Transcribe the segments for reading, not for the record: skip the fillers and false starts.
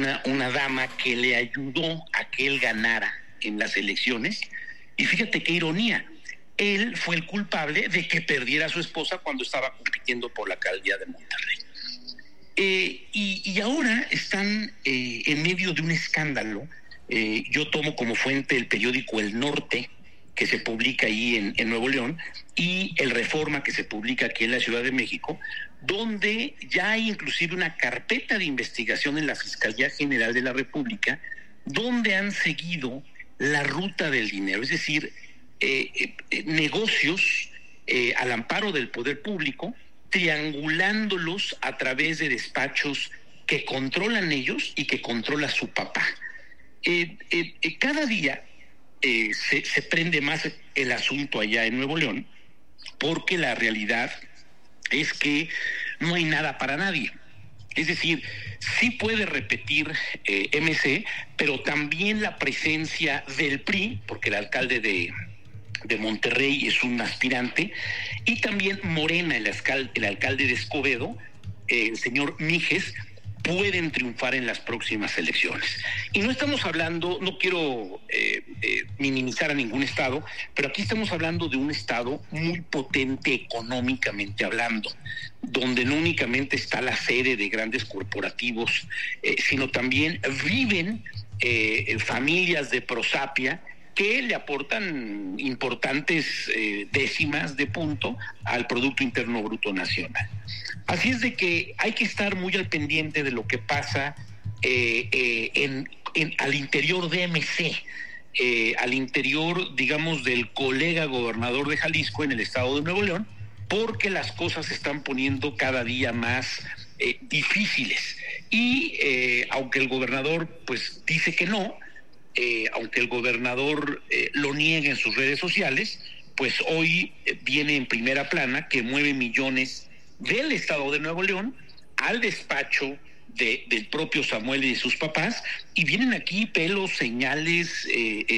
una dama que le ayudó a que él ganara en las elecciones. Y fíjate qué ironía, él fue el culpable de que perdiera a su esposa cuando estaba compitiendo por la alcaldía de Monterrey. Y ahora están en medio de un escándalo. Yo tomo como fuente el periódico El Norte, que se publica ahí en Nuevo León, y el Reforma, que se publica aquí en la Ciudad de México, donde ya hay inclusive una carpeta de investigación en la Fiscalía General de la República, donde han seguido la ruta del dinero, es decir, negocios al amparo del poder público, triangulándolos a través de despachos que controlan ellos y que controla su papá. Cada día se prende más el asunto allá en Nuevo León, porque la realidad es que no hay nada para nadie. Es decir, sí puede repetir MC, pero también la presencia del PRI, porque el alcalde de Monterrey es un aspirante, y también Morena, el alcalde de Escobedo, el señor Mijes, pueden triunfar en las próximas elecciones. Y no estamos hablando, no quiero minimizar a ningún estado, pero aquí estamos hablando de un estado muy potente económicamente hablando, donde no únicamente está la sede de grandes corporativos, sino también viven familias de prosapia que le aportan importantes décimas de punto al Producto Interno Bruto Nacional. Así es de que hay que estar muy al pendiente de lo que pasa al interior de MC, al interior, digamos, del colega gobernador de Jalisco en el estado de Nuevo León, porque las cosas se están poniendo cada día más difíciles. Y aunque el gobernador pues dice que no, aunque el gobernador lo niegue en sus redes sociales, pues hoy viene en primera plana que mueve millones del estado de Nuevo León al despacho del propio Samuel y de sus papás, y vienen aquí pelos, señales,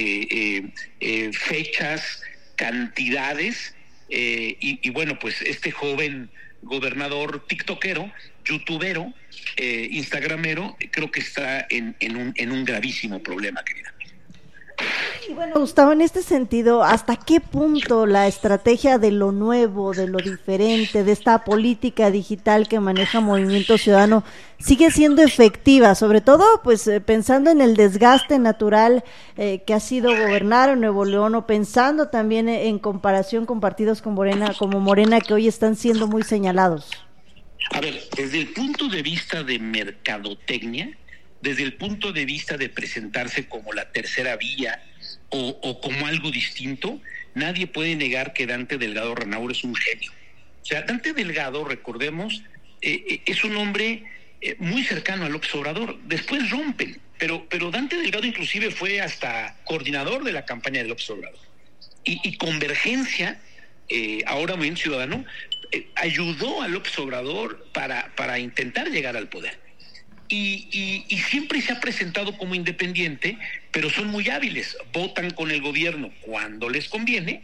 fechas, cantidades, y bueno, pues este joven gobernador tiktokero, youtubero, instagramero, creo que está en un gravísimo problema, querida. Y bueno, Gustavo, en este sentido, ¿hasta qué punto la estrategia de lo nuevo, de lo diferente, de esta política digital que maneja Movimiento Ciudadano sigue siendo efectiva? Sobre todo, pues pensando en el desgaste natural que ha sido gobernar en Nuevo León, o pensando también en comparación con partidos como Morena, que hoy están siendo muy señalados. A ver, desde el punto de vista de mercadotecnia, desde el punto de vista de presentarse como la tercera vía o como algo distinto, nadie puede negar que Dante Delgado Renaur es un genio. O sea, Dante Delgado, recordemos, es un hombre muy cercano a López Obrador. Después rompen, pero Dante Delgado inclusive fue hasta coordinador de la campaña de López Obrador. Y Convergencia, ahora Movimiento Ciudadano, ayudó a López Obrador para intentar llegar al poder. Y siempre se ha presentado como independiente, pero son muy hábiles, votan con el gobierno cuando les conviene,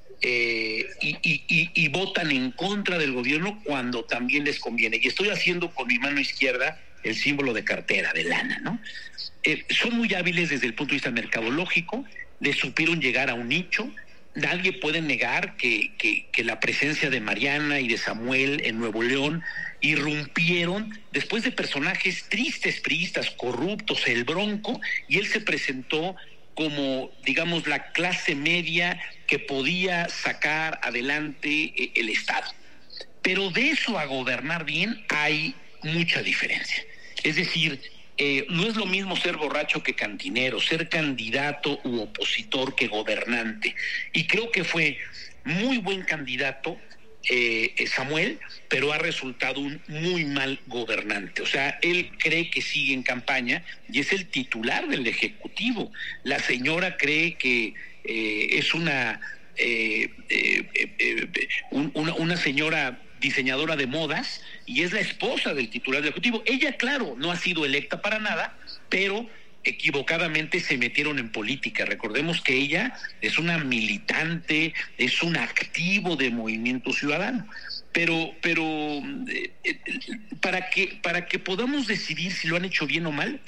y votan en contra del gobierno cuando también les conviene. Y estoy haciendo con mi mano izquierda el símbolo de cartera, de lana, ¿no? Son muy hábiles desde el punto de vista mercadológico, les supieron llegar a un nicho. Nadie puede negar que la presencia de Mariana y de Samuel en Nuevo León irrumpieron después de personajes tristes, priistas, corruptos, el Bronco, y él se presentó como, digamos, la clase media que podía sacar adelante el Estado. Pero de eso a gobernar bien hay mucha diferencia. Es decir, no es lo mismo ser borracho que cantinero, ser candidato u opositor que gobernante. Y creo que fue muy buen candidato Samuel, pero ha resultado un muy mal gobernante. O sea, él cree que sigue en campaña y es el titular del Ejecutivo. La señora cree que es una señora diseñadora de modas y es la esposa del titular del Ejecutivo. Ella, claro, no ha sido electa para nada, pero equivocadamente se metieron en política. Recordemos que ella es una militante, es un activo de Movimiento Ciudadano. Pero para que podamos decidir si lo han hecho bien o mal,